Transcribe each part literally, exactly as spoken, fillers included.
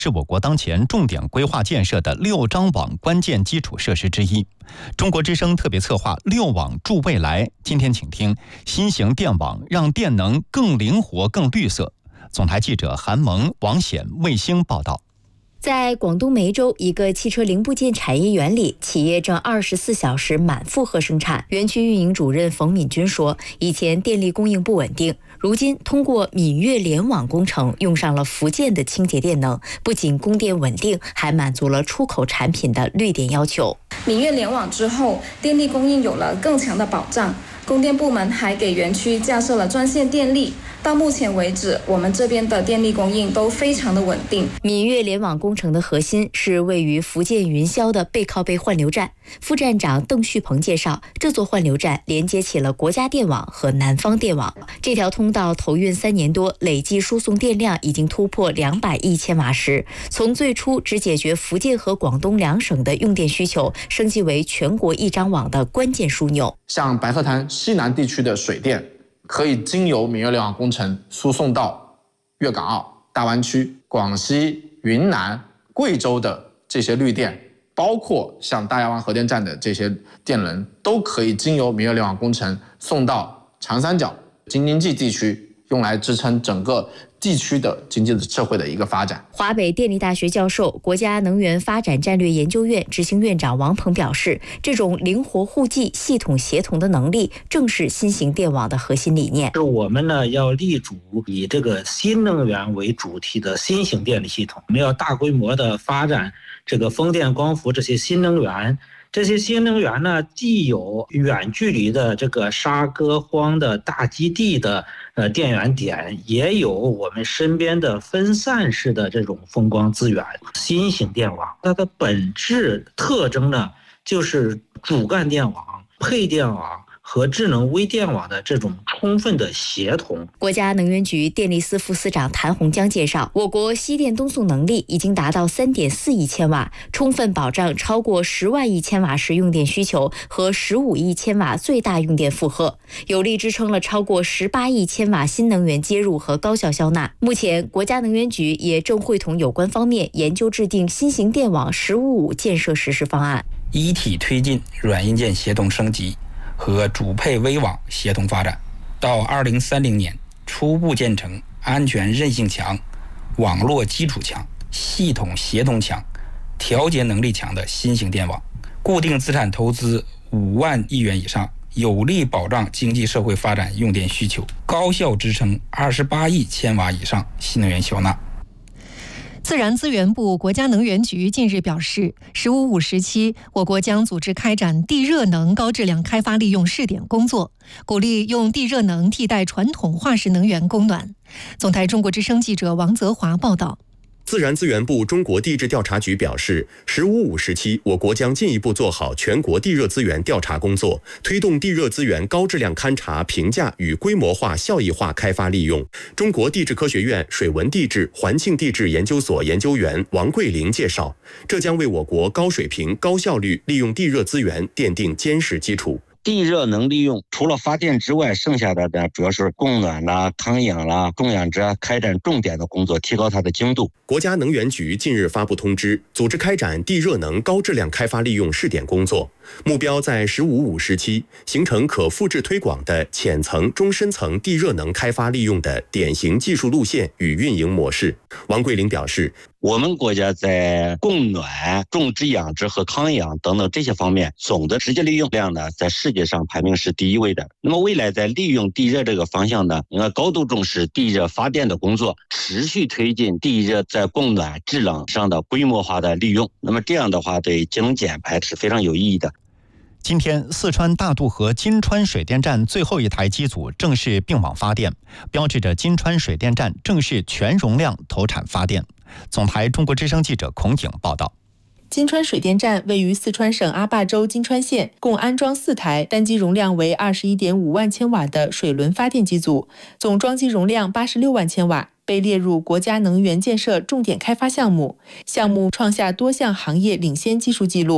是我国当前重点规划建设的六张网关键基础设施之一。中国之声特别策划六网助未来，今天请听新型电网让电能更灵活、更绿色。总台记者韩萌、王显、卫星报道。 在广东梅州一个汽车零部件产业园里，企业正二十四小时满负荷生产。园区运营主任冯敏军说，以前电力供应不稳定，如今通过闽粤联网工程，用上了福建的清洁电能，不仅供电稳定，还满足了出口产品的绿电要求。 闽粤联网之后，电力供应有了更强的保障。供电部门还给园区架设了专线电力，到目前为止，我们这边的电力供应都非常的稳定。 闽粤联网工程的核心是位于福建云霄的背靠背换流站。副站长邓旭鹏介绍，这座换流站连接起了国家电网和南方电网。这条通道投运三年多，累计输送电量已经突破两百亿千瓦时。从最初只解决福建和广东两省的用电需求，升级为全国一张网的关键枢纽。 像白鹤滩西南地区的水电，可以经由闽粤联网工程输送到粤港澳大湾区、广西、云南、贵州的这些绿电，包括像大亚湾核电站的这些电能，都可以经由闽粤联网工程送到长三角、京津冀地区，用来支撑整个地区的经济社会的一个发展。 华北电力大学教授、国家能源发展战略研究院执行院长王鹏表示，这种灵活互济、系统协同的能力，正是新型电网的核心理念。 我们呢要立足以这个新能源为主题的新型电力系统，我们要大规模的发展这个风电、光伏这些新能源。这些新能源呢，既有远距离的这个沙鸽荒的大基地的呃电源点，也有我们身边的分散式的这种风光资源。新型电网它的本质特征呢，就是主干电网、配电网和智能微电网的这种充分的协同。 国家能源局电力司副司长谭洪江介绍，我国西电东送能力已经达到 三点四亿千瓦，充分保障超过十万亿千瓦时用电需求和十五亿千瓦最大用电负荷，有力支撑了超过十八亿千瓦新能源接入和高效消纳。目前，国家能源局也正会同有关方面研究制定新型电网“十五五”建设实施方案， 一体推进软硬件协同升级和主配微网协同发展，到二零三零年初步建成安全韧性强、网络基础强、系统协同强、调节能力强的新型电网，固定资产投资五万亿元以上，有力保障经济社会发展用电需求，高效支撑二十八亿千瓦以上新能源消纳。 自然资源部、国家能源局近日表示，十五五时期，我国将组织开展地热能高质量开发利用试点工作，鼓励用地热能替代传统化石能源供暖。总台中国之声记者王泽华报道。 自然资源部中国地质调查局表示，十五五时期，我国将进一步做好全国地热资源调查工作，推动地热资源高质量勘查、评价与规模化、效益化开发利用。中国地质科学院水文地质环境地质研究所研究员王桂玲介绍，这将为我国高水平、高效率利用地热资源奠定坚实基础。 地热能利用，除了发电之外，剩下的呢主要是供暖啦、康养啦、供养者开展重点的工作，提高它的精度。 国家能源局近日发布通知，组织开展地热能高质量开发利用试点工作，目标在十五五时期形成可复制推广的浅层、中深层地热能开发利用的典型技术路线与运营模式。王桂玲表示， 我们国家在供暖、种植养殖和康养等等这些方面，总的实际利用量呢，在世界上排名是第一位的。那么未来在利用地热这个方向呢，应该高度重视地热发电的工作，持续推进地热在供暖、制冷上的规模化的利用。那么这样的话，对节能减排是非常有意义的。 今天，四川大渡河金川水电站最后一台机组正式并网发电，标志着金川水电站正式全容量投产发电。总台中国之声记者孔颖报道。 金川水电站位于四川省阿坝州金川县，共安装四台单机容量为 二十一点五万千瓦的水轮发电机组，总装机容量八十六万千瓦，被列入国家能源建设重点开发项目，项目创下多项行业领先技术记录。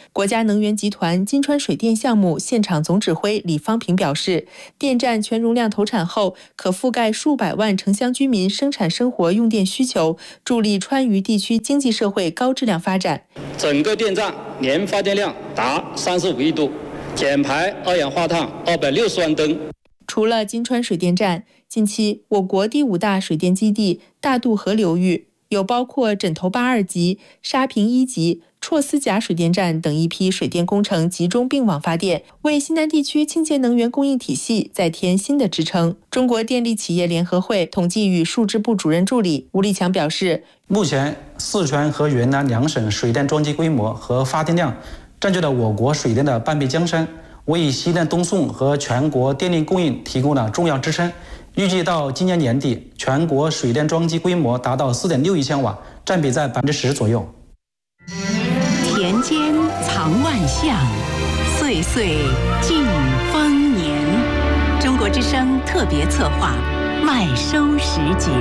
国家能源集团金川水电项目现场总指挥李方平表示，电站全容量投产后，可覆盖数百万城乡居民生产生活用电需求，助力川渝地区经济社会高质量发展。 整个电站年发电量达三十五亿度，减排二氧化碳二百六十万吨。 除了金川水电站，近期我国第五大水电基地大渡河流域有包括枕头坝二级、沙坪一级、绰斯甲水电站等一批水电工程集中并网发电，为西南地区清洁能源供应体系再添新的支撑。中国电力企业联合会统计与数支部主任助理吴立强表示， 目前四川和云南两省水电装机规模和发电量占据了我国水电的半壁江山，为西电东送和全国电力供应提供了重要支撑。预计到今年年底，全国水电装机规模达到 四点六亿千瓦，占比在百分之十左右。 田间藏万象，岁岁尽丰年。中国之声特别策划，麦收时节。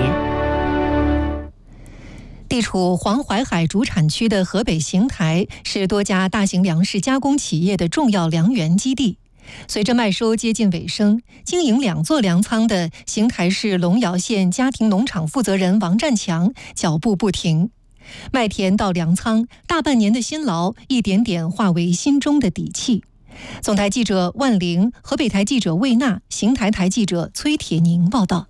地处黄淮海主产区的河北邢台是多家大型粮食加工企业的重要粮源基地。随着麦收接近尾声，经营两座粮仓的邢台市龙窑县家庭农场负责人王占强脚步不停。麦田到粮仓，大半年的辛劳一点点化为心中的底气。总台记者万玲，河北台记者魏娜，邢台台记者崔铁宁报道。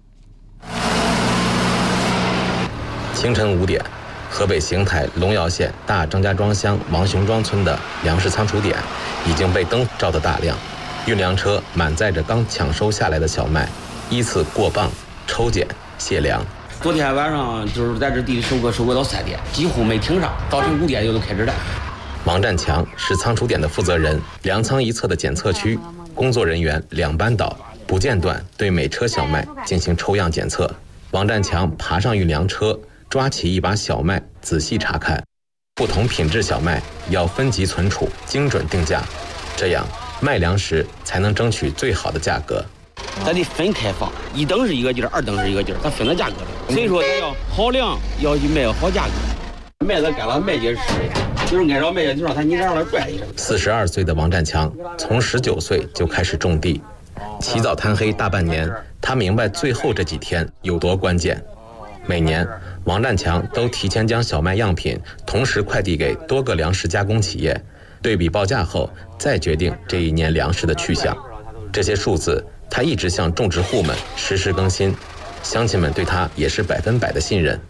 清晨五点，河北邢台龙窑县大张家庄乡王雄庄村的粮食仓储点已经被灯照得大亮。运粮车满载着刚抢收下来的小麦，依次过磅、抽检、卸粮。 昨天晚上就是在这地收割，收割到三点，几乎没停上，早晨五点就都开始了。 王占强是仓储点的负责人，粮仓一侧的检测区，工作人员两班倒，不间断对每车小麦进行抽样检测。王占强爬上运粮车，抓起一把小麦，仔细查看，不同品质小麦要分级存储，精准定价，这样卖粮食才能争取最好的价格。 咱得分开放，一等是一个劲儿，二等是一个劲儿，咱分了价格的。所以说，咱要好量，要去卖好价格。麦子干了，麦秸吃，就是挨着麦秸就让他你让他拽一下。 四十二岁的王占强从十九岁就开始种地，起早贪黑大半年，他明白最后这几天有多关键。每年，王占强都提前将小麦样品同时快递给多个粮食加工企业，对比报价后再决定这一年粮食的去向。这些数字他一直向种植户们实时更新，乡亲们对他也是百分百的信任。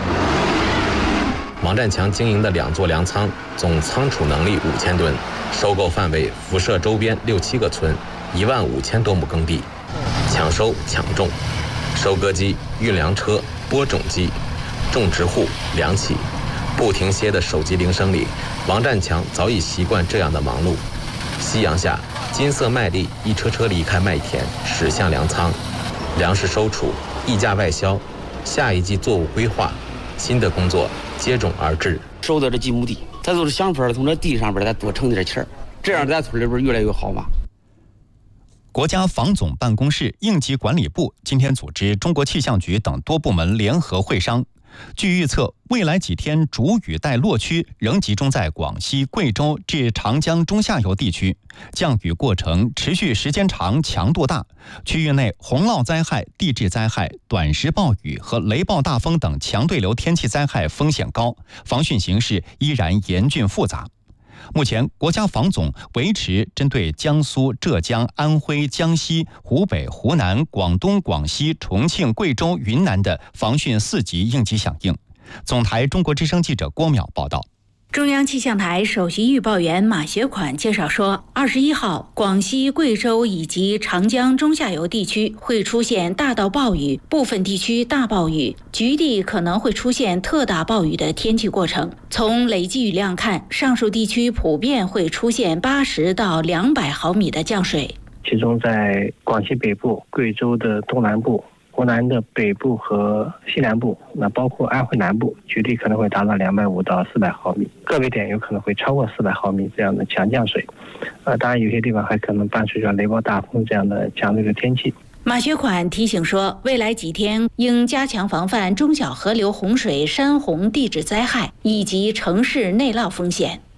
王占强经营的两座粮仓总仓储能力五千吨，收购范围辐射周边六七个村，一万五千多亩耕地。抢收抢种，收割机、运粮车、播种机，种植户、粮企，不停歇的手机铃声里，王占强早已习惯这样的忙碌。夕阳下，金色麦粒一车车离开麦田，驶向粮仓，粮食收储、溢价外销，下一季作物规划，新的工作接踵而至。 收的这几亩地，咱都是想法从这地上边咱多挣点钱，这样咱村里边越来越好嘛。 国家防总办公室、应急管理部今天组织中国气象局等多部门联合会商。据预测，未来几天主雨带落区仍集中在广西、贵州至长江中下游地区，降雨过程持续时间长、强度大，区域内洪涝灾害、地质灾害、短时暴雨和雷暴大风等强对流天气灾害风险高，防汛形势依然严峻复杂。目前，国家防总维持针对江苏、浙江、安徽、江西、湖北、湖南、广东、广西、重庆、贵州、云南的防汛四级应急响应。总台中国之声记者郭淼报道。 中央气象台首席预报员马学款介绍说，二十一号，广西、贵州以及长江中下游地区会出现大到暴雨，部分地区大暴雨，局地可能会出现特大暴雨的天气过程。从累计雨量看，上述地区普遍会出现八十到两百毫米的降水。 其中在广西北部、贵州的东南部、湖南的北部和西南部，那包括安徽南部，局地可能会达到两百五到四百毫米，个别点有可能会超过四百毫米这样的强降水。呃，当然有些地方还可能伴随着雷暴大风这样的强对流天气。 马学款提醒说，未来几天应加强防范中小河流洪水、山洪地质灾害以及城市内涝风险。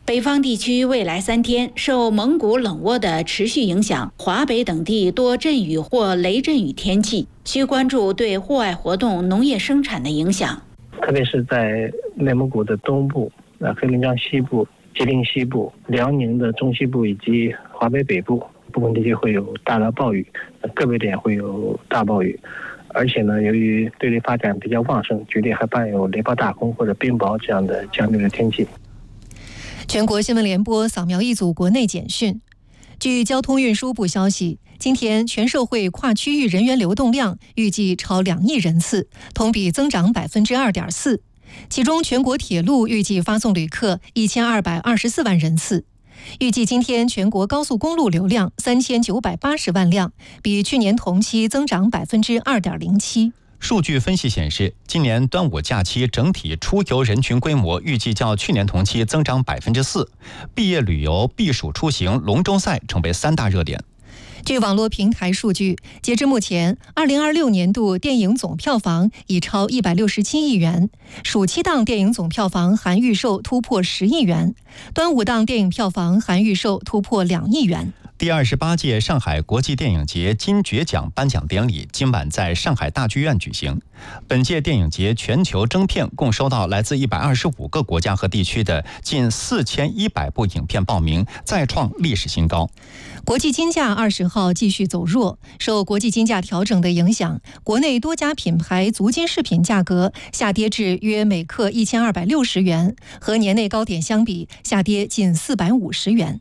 北方地区未来三天受蒙古冷涡的持续影响，华北等地多阵雨或雷阵雨天气，需关注对户外活动、农业生产的影响。 特别是在内蒙古的东部、呃黑龙江西部、吉林西部、辽宁的中西部以及华北北部部分地区会有大到暴雨，个别点会有大暴雨。而且呢，由于对流发展比较旺盛，局地还伴有雷暴大风或者冰雹这样的强烈的天气。 全国新闻联播扫描一组国内简讯。据交通运输部消息，今天全社会跨区域人员流动量预计超两亿人次，同比增长百分之二点四。其中，全国铁路预计发送旅客一千二百二十四万人次。预计今天全国高速公路流量三千九百八十万辆，比去年同期增长百分之二点零七。 数据分析显示，今年端午假期整体出游人群规模预计较去年同期增长百分之四，毕业旅游、避暑出行、龙舟赛成为三大热点。 据网络平台数据，截至目前，二零二六年度电影总票房已超一百六十七亿元，暑期档电影总票房含预售突破十亿元，端午档电影票房含预售突破两亿元。 第二十八届上海国际电影节金爵奖颁奖典礼今晚在上海大剧院举行。本届电影节全球征片共收到来自一百二十五个国家和地区的近四千一百部影片报名，再创历史新高。 国际金价二十号继续走弱，受国际金价调整的影响，国内多家品牌足金饰品价格下跌至约每克一千二百六十元，和年内高点相比下跌近四百五十元。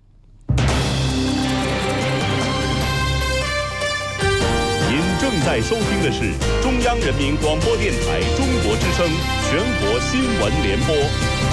正在收听的是中央人民广播电台中国之声全国新闻联播。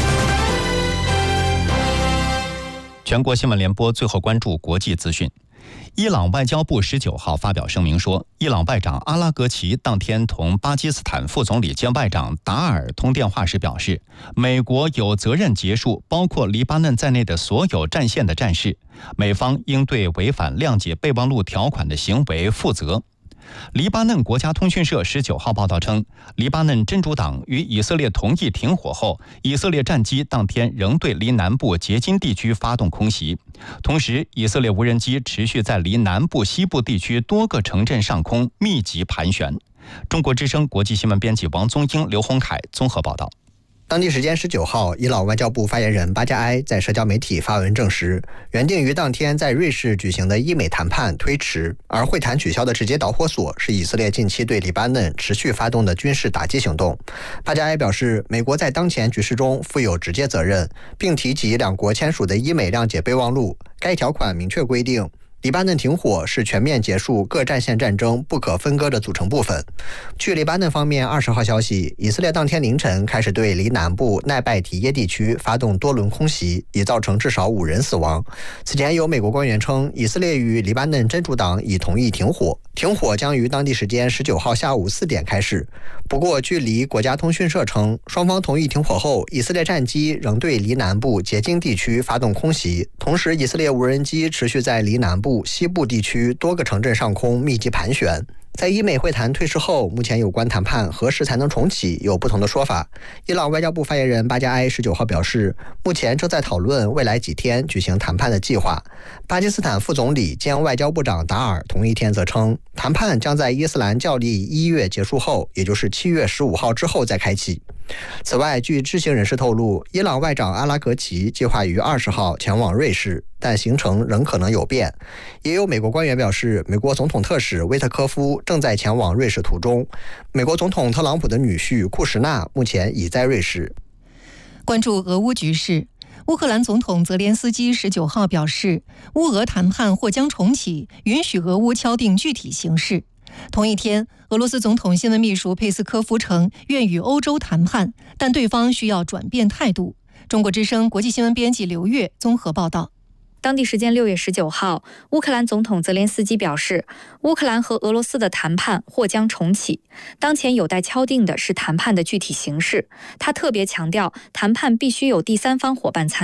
全国新闻联播最后关注国际资讯。伊朗外交部十九号发表声明说，伊朗外长阿拉格齐当天同巴基斯坦副总理兼外长达尔通电话时表示，美国有责任结束包括黎巴嫩在内的所有战线的战事，美方应对违反谅解备忘录条款的行为负责。黎巴嫩国家通讯社十九号报道称，黎巴嫩真主党与以色列同意停火后，以色列战机当天仍对离南部结金地区发动空袭，同时以色列无人机持续在离南部西部地区多个城镇上空密集盘旋。中国之声国际新闻编辑王宗英、刘洪凯综合报道。 当地时间十九号，伊朗外交部发言人巴加埃在社交媒体发文证实，原定于当天在瑞士举行的伊美谈判推迟，而会谈取消的直接导火索是以色列近期对黎巴嫩持续发动的军事打击行动。巴加埃表示，美国在当前局势中负有直接责任，并提及两国签署的伊美谅解备忘录，该条款明确规定，黎巴嫩停火是全面结束各战线战争不可分割的组成部分。据黎巴嫩方面二十号消息，以色列当天凌晨开始对离南部奈拜提耶地区发动多轮空袭，已造成至少五人死亡。此前有美国官员称，以色列与黎巴嫩真主党已同意停火，停火将于当地时间十九号下午四点开始。不过，距离国家通讯社称，双方同意停火后，以色列战机仍对离南部结金地区发动空袭，同时以色列无人机持续在离南部西部地区多个城镇上空密集盘旋。在伊美会谈退市后，目前有关谈判何时才能重启有不同的说法。伊朗外交部发言人巴加埃十九号表示，目前正在讨论未来几天举行谈判的计划。巴基斯坦副总理兼外交部长达尔同一天则称，谈判将在伊斯兰教历一月结束后，也就是七月十五号之后再开启。此外，据知情人士透露，伊朗外长阿拉格齐计划于二十号前往瑞士，但行程仍可能有变。也有美国官员表示，美国总统特使威特科夫正在前往瑞士途中。美国总统特朗普的女婿库什纳目前已在瑞士。 关注俄乌局势，乌克兰总统泽连斯基十九号表示，乌俄谈判或将重启，允许俄乌敲定具体形势。同一天，俄罗斯总统新闻秘书佩斯科夫称愿与欧洲谈判，但对方需要转变态度。中国之声国际新闻编辑刘月综合报道。 当地时间六月十九号，乌克兰总统泽连斯基表示，乌克兰和俄罗斯的谈判或将重启，当前有待敲定的是谈判的具体形式。他特别强调，谈判必须有第三方伙伴参与，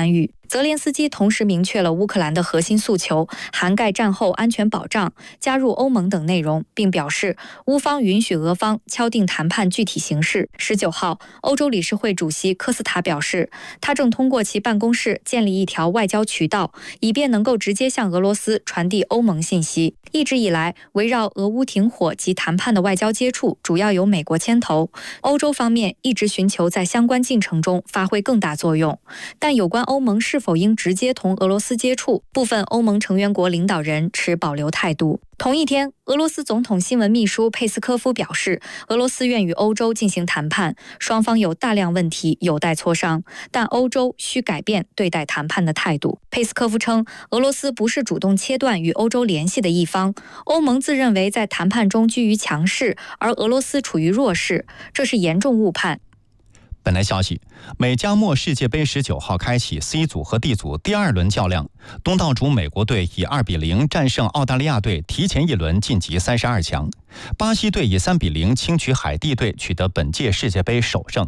泽连斯基同时明确了乌克兰的核心诉求，涵盖战后安全保障、加入欧盟等内容，并表示乌方允许俄方敲定谈判具体形式。十九号，欧洲理事会主席科斯塔表示，他正通过其办公室建立一条外交渠道，以便能够直接向俄罗斯传递欧盟信息。一直以来，围绕俄乌停火及谈判的外交接触主要由美国牵头，欧洲方面一直寻求在相关进程中发挥更大作用。但有关欧盟是否应直接同俄罗斯接触，部分欧盟成员国领导人持保留态度。同一天，俄罗斯总统新闻秘书佩斯科夫表示，俄罗斯愿与欧洲进行谈判，双方有大量问题有待磋商，但欧洲需改变对待谈判的态度。佩斯科夫称，俄罗斯不是主动切断与欧洲联系的一方，欧盟自认为在谈判中居于强势，而俄罗斯处于弱势，这是严重误判。 本台消息，美加墨世界杯十九号开启 C 组和 D 组第二轮较量，东道主美国队以二比零战胜澳大利亚队，提前一轮晋级三十二强。巴西队以三比零轻取海地队，取得本届世界杯首胜。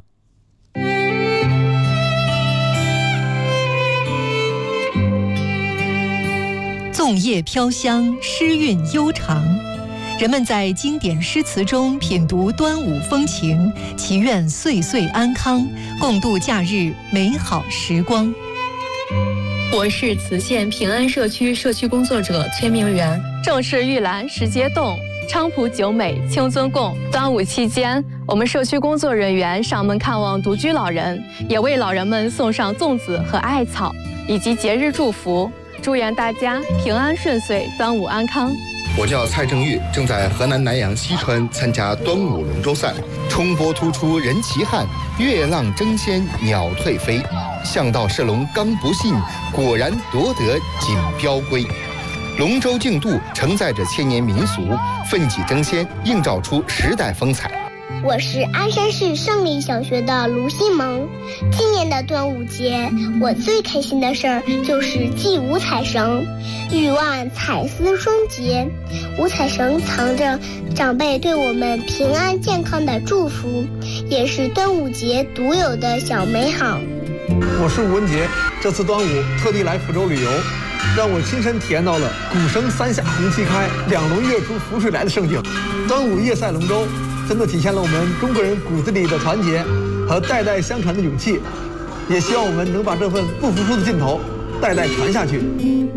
粽叶飘香，诗韵悠长。人们在经典诗词中品读端午风情，祈愿岁岁安康，共度假日美好时光。 我是磁县平安社区社区工作者崔明媛。 正是玉兰时节动，菖蒲酒美清尊供。端午期间，我们社区工作人员上门看望独居老人，也为老人们送上粽子和艾草，以及节日祝福，祝愿大家平安顺遂，端午安康。 我叫蔡正玉，正在河南南阳西川参加端午龙舟赛。冲波突出人齐汉，月浪争先鸟退飞。向道射龙刚不信，果然夺得锦标归。龙舟竞渡承载着千年民俗，奋起争先，映照出时代风采。 我是鞍山市胜利小学的卢新萌。今年的端午节，我最开心的事儿就是系五彩绳，欲望彩丝双结。五彩绳藏着长辈对我们平安健康的祝福，也是端午节独有的小美好。 我是吴文杰，这次端午特地来福州旅游，让我亲身体验到了鼓声三下红旗开，两龙跃出浮水来的盛景。端午夜赛龙舟真的体现了我们中国人骨子里的团结和代代相传的勇气，也希望我们能把这份不服输的劲头代代传下去。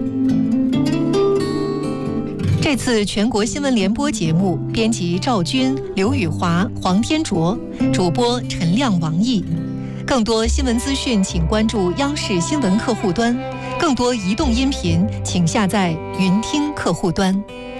这次全国新闻联播节目，编辑赵军、刘宇华、黄天卓，主播陈亮、王毅。更多新闻资讯，请关注央视新闻客户端；更多移动音频，请下载云听客户端。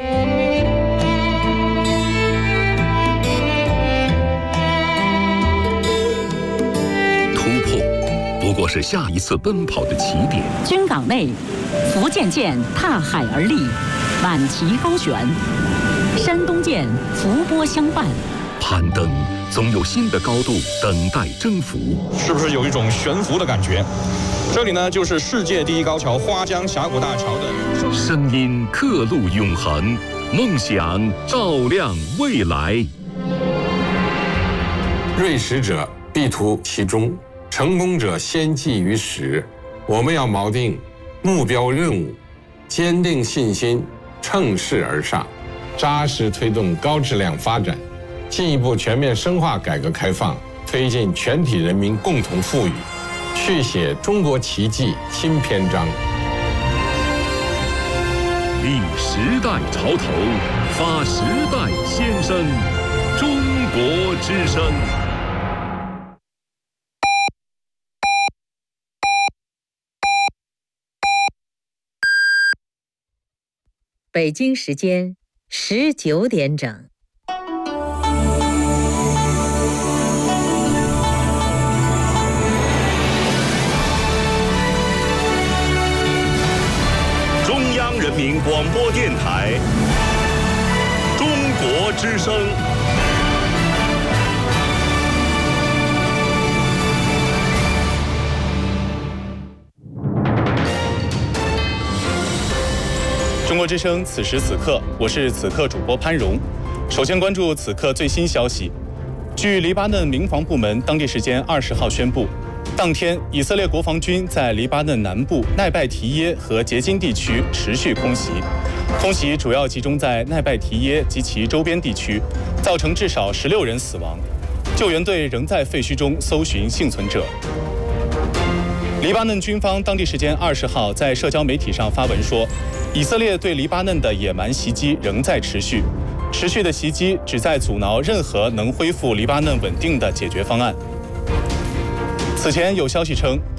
不过是下一次奔跑的起点。 军港内，福建舰踏海而立，挽旗高悬；山东舰伏波相伴。 攀登总有新的高度等待征服， 是不是有一种悬浮的感觉？这里呢，就是世界第一高桥花江峡谷大桥的声音，刻录永恒，梦想照亮未来。 锐实者必图其中，成功者先记于始。我们要锚定目标任务，坚定信心，乘势而上，扎实推动高质量发展，进一步全面深化改革开放，推进全体人民共同富裕，续写中国奇迹新篇章。 立时代潮头，发时代先声，中国之声。 北京时间十九点整。 中央人民广播电台，中国之声。 中国之声，此时此刻，我是此刻主播潘荣。首先关注此刻最新消息。据黎巴嫩民防部门当地时间二十号宣布， 当天，以色列国防军在黎巴嫩南部奈拜提耶和结晶地区持续空袭，空袭主要集中在奈拜提耶及其周边地区，造成至少十六人死亡。救援队仍在废墟中搜寻幸存者。黎巴嫩军方当地时间二十号在社交媒体上发文说，以色列对黎巴嫩的野蛮袭击仍在持续，持续的袭击旨在阻挠任何能恢复黎巴嫩稳定的解决方案。此前有消息称，